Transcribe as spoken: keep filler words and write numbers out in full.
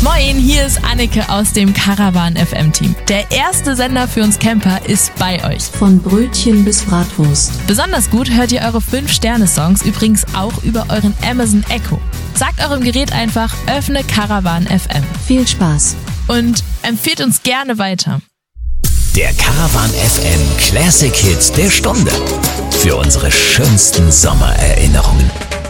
Moin, hier ist Anneke aus dem Caravan F M Team. Der erste Sender für uns Camper ist bei euch. Von Brötchen bis Bratwurst. Besonders gut hört ihr eure fünf Sterne Songs übrigens auch über euren Amazon Echo. Sagt eurem Gerät einfach, öffne Caravan F M. Viel Spaß. Und empfehlt uns gerne weiter. Der Caravan F M Classic Hits der Stunde. Für unsere schönsten Sommererinnerungen.